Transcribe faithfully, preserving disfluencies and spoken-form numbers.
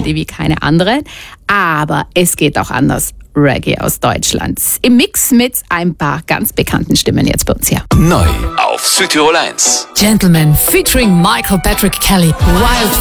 Melodie wie keine andere. Aber es geht auch anders. Reggae aus Deutschland. Im Mix mit ein paar ganz bekannten Stimmen jetzt bei uns hier. Neu auf Südtirol eins. Gentleman featuring Michael Patrick Kelly. Wild